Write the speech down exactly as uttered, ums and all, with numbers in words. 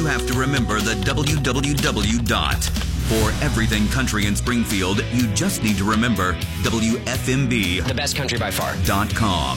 have to remember the W W W dot. For everything country in Springfield, you just need to remember W F M B. The best country by far. Dot com.